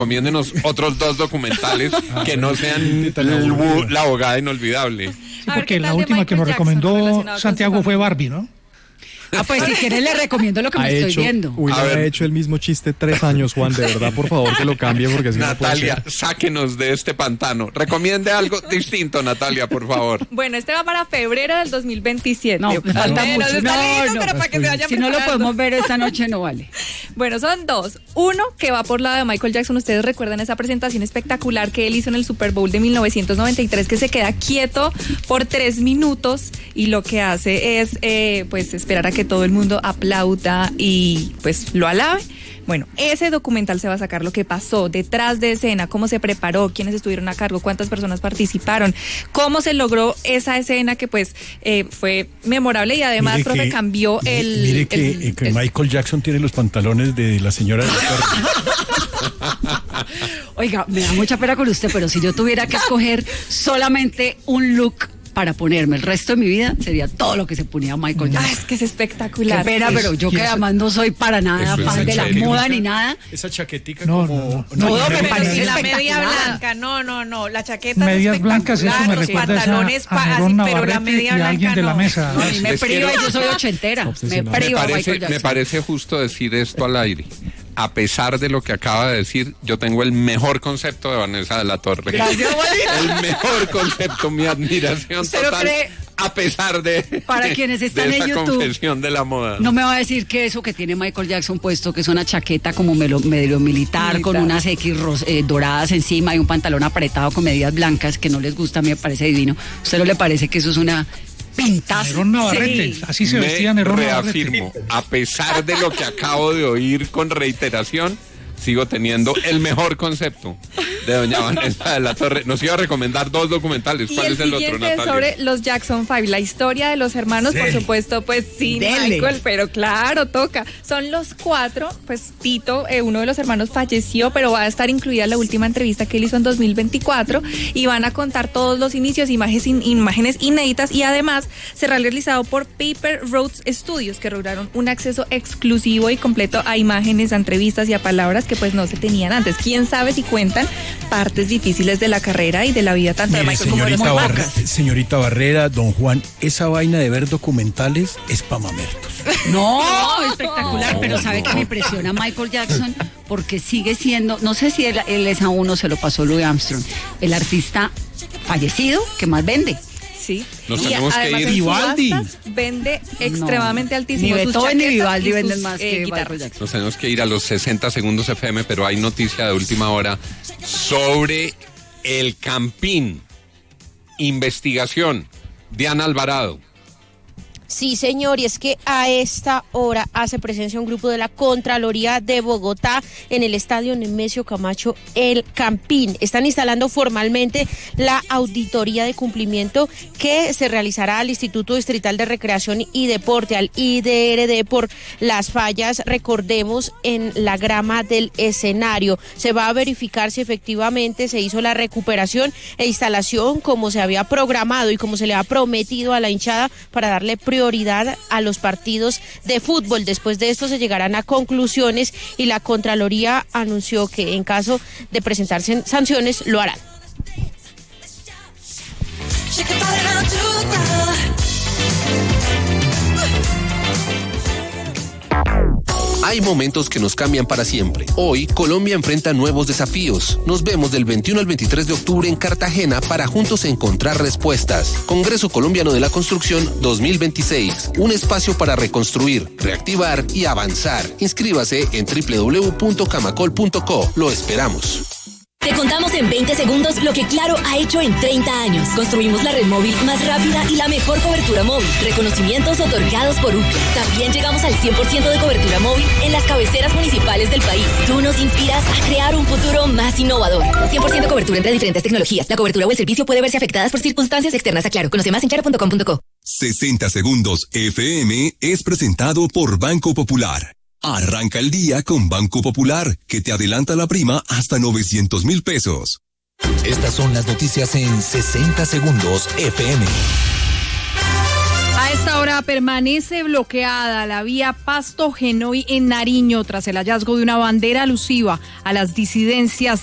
Recomiéndenos otros 2 documentales que no sean La abogada inolvidable. Sí, porque la última que nos recomendó Santiago fue Barbie, ¿no? Pues si quieres le recomiendo lo que me estoy viendo. Ha hecho el mismo chiste 3 años, Juan, de verdad, por favor, que lo cambie porque así Natalia, no puede ser. sáquenos de este pantano. Recomiende algo distinto, Natalia, por favor. Bueno, este va para febrero del 2027. No, falta mucho. Pero para que se vayan si no lo preparando. podemos ver esta noche no vale. Bueno, son 2. Uno que va por lado de Michael Jackson. Ustedes recuerdan esa presentación espectacular que él hizo en el Super Bowl de 1993, que se queda quieto por 3 minutos y lo que hace es pues esperar a que todo el mundo aplauda y pues lo alabe. Bueno, ese documental se va a sacar lo que pasó detrás de escena, cómo se preparó, quiénes estuvieron a cargo, cuántas personas participaron, cómo se logró esa escena que pues fue memorable y además, mire profe, cambió el... Mire que Michael Jackson tiene los pantalones de la señora de la Oiga, me da mucha pena con usted, pero si yo tuviera que escoger solamente un look para ponerme el resto de mi vida, sería todo lo que se ponía Michael Jackson. Es que es espectacular. Qué pena, pero yo que además no soy para nada fan de la moda ni nada. Esa chaquetica No, como... Todo me parece la media espectacular. blanca, no, la chaqueta Medias es blancas, eso me los recuerda pantalones a Nerón así, pero la Navarrete media y a alguien blanca de la no. mesa. A mí me priva, yo soy ochentera. Me priva Michael Jackson. Me parece justo decir esto al aire. A pesar de lo que acaba de decir, yo tengo el mejor concepto de Vanessa de la Torre. Gracias, el mejor concepto, mi admiración total. A pesar de, para quienes están de esa en YouTube, confesión de la moda. No me va a decir que eso que tiene Michael Jackson puesto, que es una chaqueta como medio militar, con unas X doradas encima y un pantalón apretado con medias blancas, que no les gusta, me parece divino. ¿A usted no le parece que eso es una pintaza? Nerón Navarrete, Sí. así se vestía Nerón Navarrete. Reafirmo, a pesar de lo que acabo de oír con reiteración, sigo teniendo el mejor concepto de doña Vanessa de la Torre. Nos iba a recomendar 2 documentales. ¿Cuál es el otro, Natalia? Sobre los Jackson 5, la historia de los hermanos, por supuesto, pues sin Michael, pero claro, toca. Son los 4, pues Tito, uno de los hermanos falleció, pero va a estar incluida la última entrevista que él hizo en 2024 y van a contar todos los inicios, imágenes inéditas y además será realizado por Paper Roads Studios, que lograron un acceso exclusivo y completo a imágenes, a entrevistas y a palabras que pues no se tenían antes. ¿Quién sabe si cuentan partes difíciles de la carrera y de la vida tanto de Michael como de los demás? Señorita Barrera, don Juan, esa vaina de ver documentales es pa' mamertos. No, espectacular, pero ¿sabe que me impresiona Michael Jackson? Porque sigue siendo, no sé si él es aún o se lo pasó Louis Armstrong, el artista fallecido que más vende. Sí. Nos y tenemos que además ir. en Vivaldi. subastas vende extremadamente altísimo. Ni sus Beethoven ni chaquetas Vivaldi y venden sus, más que guitarras. Michael Jackson. Nos tenemos que ir a los 60 segundos FM, pero hay noticia de última hora sobre el Campín. Investigación. Diana Alvarado. Sí, señor, y es que a esta hora hace presencia un grupo de la Contraloría de Bogotá en el estadio Nemesio Camacho, El Campín. Están instalando formalmente la auditoría de cumplimiento que se realizará al Instituto Distrital de Recreación y Deporte, al IDRD, por las fallas, recordemos, en la grama del escenario. Se va a verificar si efectivamente se hizo la recuperación e instalación como se había programado y como se le ha prometido a la hinchada para darle prioridad a los partidos de fútbol. Después de esto se llegarán a conclusiones y la Contraloría anunció que en caso de presentarse sanciones lo harán. Hay momentos que nos cambian para siempre. Hoy, Colombia enfrenta nuevos desafíos. Nos vemos del 21 al 23 de octubre en Cartagena para juntos encontrar respuestas. Congreso Colombiano de la Construcción 2026. Un espacio para reconstruir, reactivar y avanzar. Inscríbase en www.camacol.co. Lo esperamos. Te contamos en 20 segundos lo que Claro ha hecho en 30 años. Construimos la red móvil más rápida y la mejor cobertura móvil. Reconocimientos otorgados por UCLA. También llegamos al 100% de cobertura móvil en las cabeceras municipales del país. Tú nos inspiras a crear un futuro más innovador. 100% cobertura entre diferentes tecnologías. La cobertura o el servicio puede verse afectadas por circunstancias externas a Claro. Conoce más en claro.com.co. 60 segundos FM es presentado por Banco Popular. Arranca el día con Banco Popular, que te adelanta la prima hasta 900,000 pesos. Estas son las noticias en 60 segundos FM. A esta hora permanece bloqueada la vía Pasto-Genoy en Nariño tras el hallazgo de una bandera alusiva a las disidencias